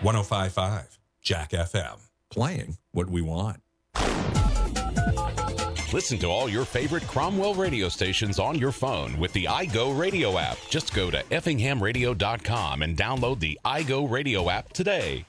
105.5 Jack FM. Playing what we want. Listen to all your favorite Cromwell radio stations on your phone with the iGo Radio app. Just go to effinghamradio.com and download the iGo Radio app today.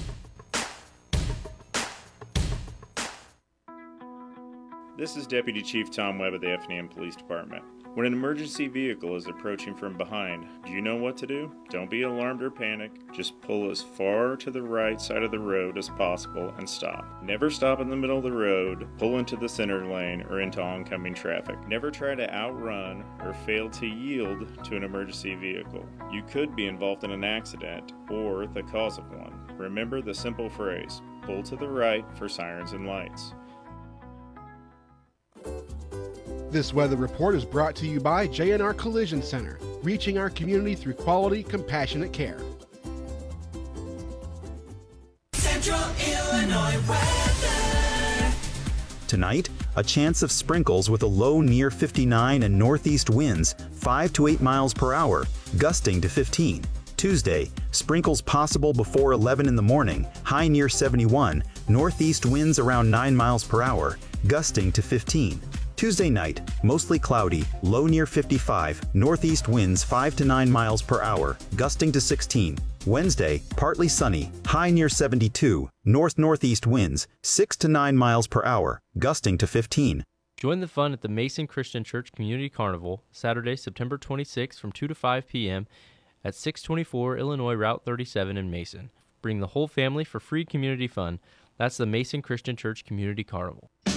This is Deputy Chief Tom Webb of the Effingham Police Department. When an emergency vehicle is approaching from behind, do you know what to do? Don't be alarmed or panic. Just pull as far to the right side of the road as possible and stop. Never stop in the middle of the road, pull into the center lane, or into oncoming traffic. Never try to outrun or fail to yield to an emergency vehicle. You could be involved in an accident or the cause of one. Remember the simple phrase, pull to the right for sirens and lights. This weather report is brought to you by J&R Collision Center, reaching our community through quality, compassionate care. Central Illinois weather. Tonight, a chance of sprinkles with a low near 59 and northeast winds 5 to 8 miles per hour, gusting to 15. Tuesday, sprinkles possible before 11 in the morning, high near 71, northeast winds around 9 miles per hour, gusting to 15. Tuesday night, mostly cloudy, low near 55, northeast winds 5 to 9 miles per hour, gusting to 16. Wednesday, partly sunny, high near 72, north-northeast winds 6 to 9 miles per hour, gusting to 15. Join the fun at the Mason Christian Church Community Carnival, Saturday, September 26 from 2 to 5 p.m. at 624 Illinois Route 37 in Mason. Bring the whole family for free community fun. That's the Mason Christian Church Community Carnival.